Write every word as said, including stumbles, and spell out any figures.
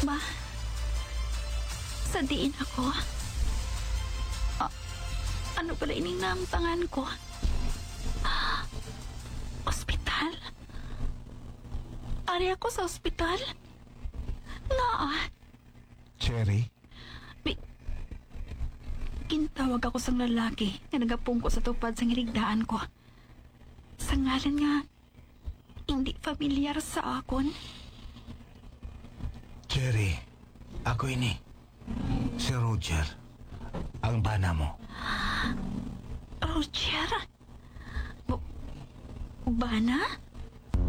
Ba? Sa diin ako? Ah, ano pala ining namtangan ko? Ah, ospital? Ari ako sa ospital? Nga ah. Cherry? Bi Gintawag ako sang lalaki nga nagapungko sa tupad sa ngiligdaan ko. Sa ngalan nga, hindi familiar sa akon. Cherry, ako ini. Si Roger. Ang bana mo. Roger? Bu- Bana?